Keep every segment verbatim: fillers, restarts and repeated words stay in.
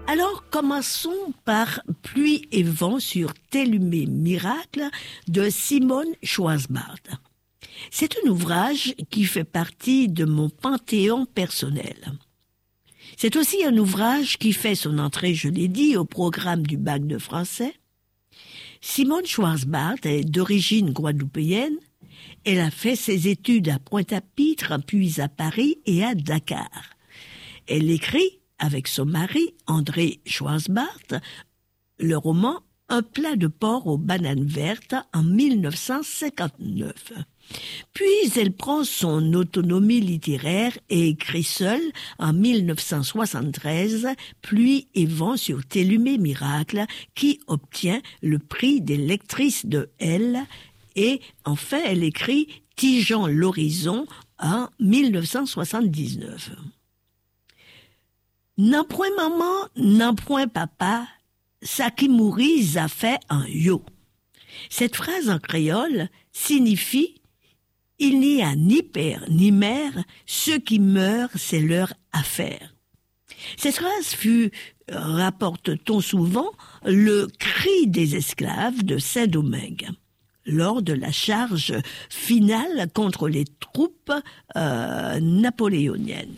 Alors, commençons par Pluie et vent sur Tellumé Miracle de Simone Schwarzbart. C'est un ouvrage qui fait partie de mon panthéon personnel. C'est aussi un ouvrage qui fait son entrée, je l'ai dit, au programme du bac de français. Simone Schwarzbart est d'origine guadeloupéenne. Elle a fait ses études à Pointe-à-Pitre, puis à Paris et à Dakar. Elle écrit, avec son mari, André Schwarzbart, le roman « Un plat de porc aux bananes vertes » en mille neuf cent cinquante-neuf. Puis elle prend son autonomie littéraire et écrit seule en mille neuf cent soixante-treize « Pluie et vent sur Tellumé Miracle » qui obtient le prix des lectrices de Elle. Et enfin, elle écrit « Tigeant l'horizon » en mille neuf cent soixante-dix-neuf. « N'en point maman, n'en point papa, ça qui mourit, ça fait un yo ». Cette phrase en créole signifie « Il n'y a ni père ni mère, ceux qui meurent, c'est leur affaire ». Cette phrase fut, rapporte-t-on souvent, le cri des esclaves de Saint-Domingue lors de la charge finale contre les troupes euh, napoléoniennes.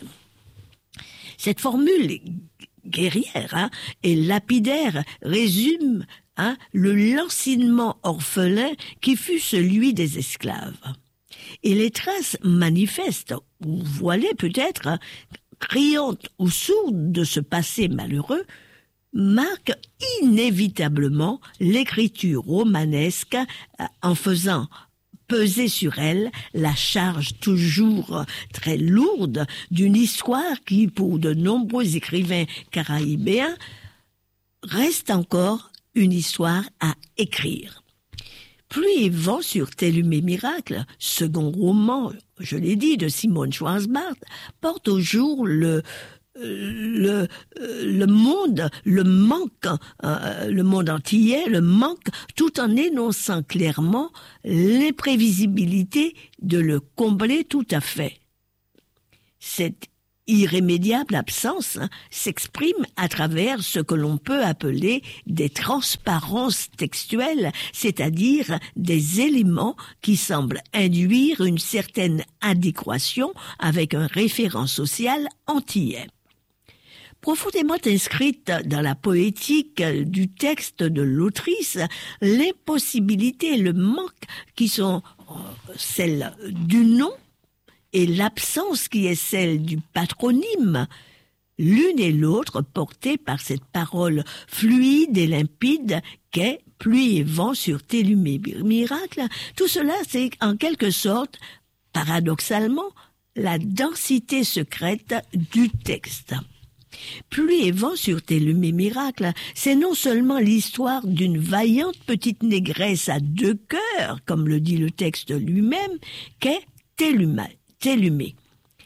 Cette formule guerrière hein, et lapidaire résume hein, le lancinement orphelin qui fut celui des esclaves. Et les traces manifestes, ou voilées peut-être, criantes ou sourdes de ce passé malheureux, marquent inévitablement l'écriture romanesque en faisant peser sur elle la charge toujours très lourde d'une histoire qui, pour de nombreux écrivains caraïbéens, reste encore une histoire à écrire. Pluie et vent sur Tellumé Miracle, second roman, je l'ai dit, de Simone Schwarzbart, porte au jour le le le monde, le manque, euh, le monde antillais, le manque, tout en énonçant clairement l'imprévisibilité de le combler tout à fait. Cette irrémédiable absence hein, s'exprime à travers ce que l'on peut appeler des transparences textuelles, c'est-à-dire des éléments qui semblent induire une certaine adéquation avec un référent social antillais. Profondément inscrite dans la poétique du texte de l'autrice, l'impossibilité et le manque qui sont celles du nom et l'absence qui est celle du patronyme, l'une et l'autre portées par cette parole fluide et limpide qu'est Pluie et vent sur Tellumé Miracle, tout cela c'est en quelque sorte, paradoxalement, la densité secrète du texte. Pluie et vent sur Tellumé Miracle, c'est non seulement l'histoire d'une vaillante petite négresse à deux cœurs, comme le dit le texte lui-même, qu'est Tellumé. Tellumé.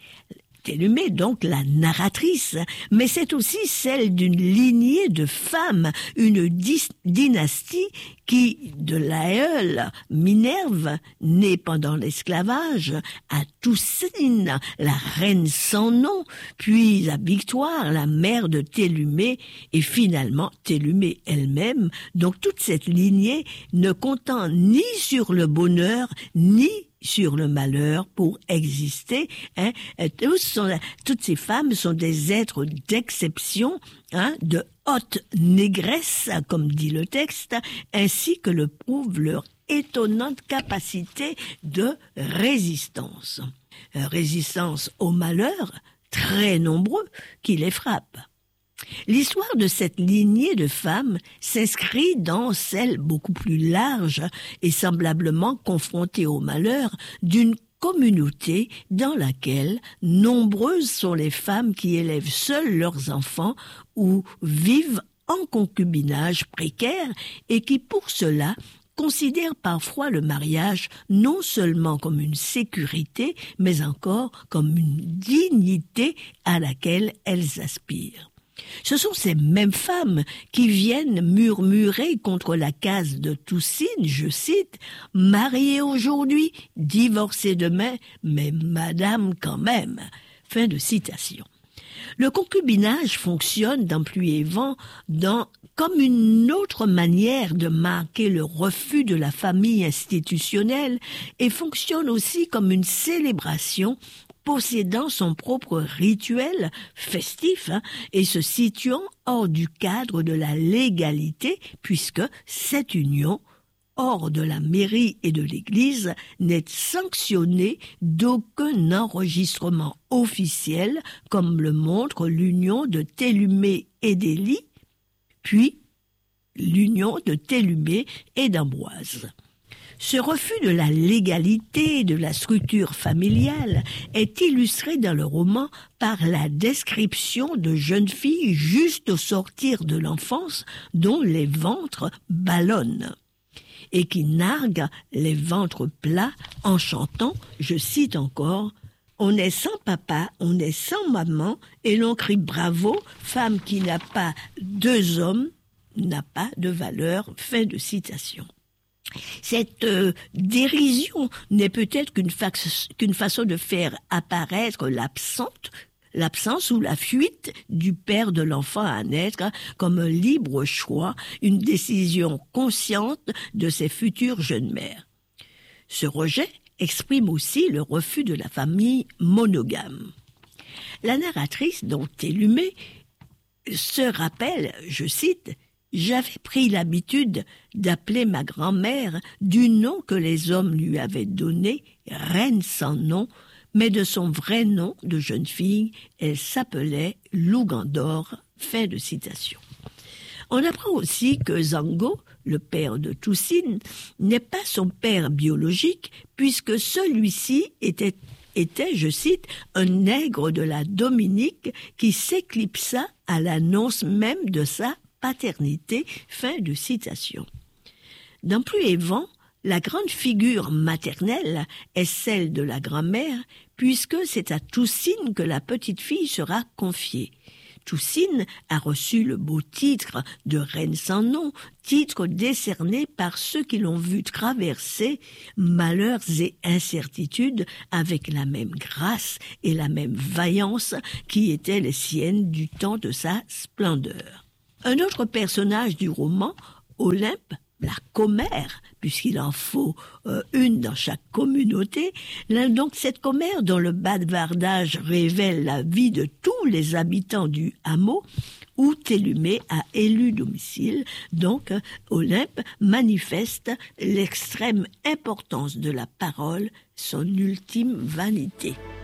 Tellumé, donc la narratrice, mais c'est aussi celle d'une lignée de femmes, une dis- dynastie qui, de l'aïeule Minerve, née pendant l'esclavage, à Toussine, la reine sans nom, puis à Victoire, la mère de Tellumé, et finalement Tellumé elle-même, donc toute cette lignée ne comptant ni sur le bonheur, ni sur le malheur pour exister. Hein. Tous sont, toutes ces femmes sont des êtres d'exception, hein, de haute négresse, comme dit le texte, ainsi que le prouve leur étonnante capacité de résistance. Résistance au malheur, très nombreux, qui les frappent. L'histoire de cette lignée de femmes s'inscrit dans celle beaucoup plus large et semblablement confrontée au malheur d'une communauté dans laquelle nombreuses sont les femmes qui élèvent seules leurs enfants ou vivent en concubinage précaire et qui pour cela considèrent parfois le mariage non seulement comme une sécurité, mais encore comme une dignité à laquelle elles aspirent. Ce sont ces mêmes femmes qui viennent murmurer contre la case de Toussine, je cite, « Mariée aujourd'hui, divorcée demain, mais madame quand même ». Fin de citation. Le concubinage fonctionne dans Pluie et Vent dans, comme une autre manière de marquer le refus de la famille institutionnelle et fonctionne aussi comme une célébration possédant son propre rituel festif hein, et se situant hors du cadre de la légalité puisque cette union hors de la mairie et de l'église, n'est sanctionné d'aucun enregistrement officiel, comme le montre l'union de Télumé et d'Élie, puis l'union de Télumé et d'Ambroise. Ce refus de la légalité de la structure familiale est illustré dans le roman par la description de jeunes filles juste au sortir de l'enfance dont les ventres ballonnent et qui narguent les ventres plats en chantant, je cite encore, « On est sans papa, on est sans maman, et l'on crie bravo, femme qui n'a pas deux hommes, n'a pas de valeur. » Fin de citation. Cette euh, dérision n'est peut-être qu'une, fa- qu'une façon de faire apparaître l'absente, l'absence ou la fuite du père de l'enfant à naître comme un libre choix, une décision consciente de ses futures jeunes mères. Ce rejet exprime aussi le refus de la famille monogame. La narratrice, dont Télumé, se rappelle, je cite, « J'avais pris l'habitude d'appeler ma grand-mère du nom que les hommes lui avaient donné, reine sans nom, mais de son vrai nom de jeune fille, elle s'appelait Lougandor. » Fin de citation. On apprend aussi que Zango, le père de Toussine, n'est pas son père biologique, puisque celui-ci était, était, je cite, un nègre de la Dominique qui s'éclipsa à l'annonce même de sa paternité. Fin de citation. Dans Pluie et Vent, la grande figure maternelle est celle de la grand-mère, puisque c'est à Toussine que la petite fille sera confiée. Toussine a reçu le beau titre de reine sans nom, titre décerné par ceux qui l'ont vu traverser malheurs et incertitudes avec la même grâce et la même vaillance qui étaient les siennes du temps de sa splendeur. Un autre personnage du roman, Olympe, la commère, puisqu'il en faut euh, une dans chaque communauté, là, donc cette commère dont le bavardage révèle la vie de tous les habitants du hameau, où Télumé a élu domicile, donc euh, Olympe manifeste l'extrême importance de la parole, son ultime vanité.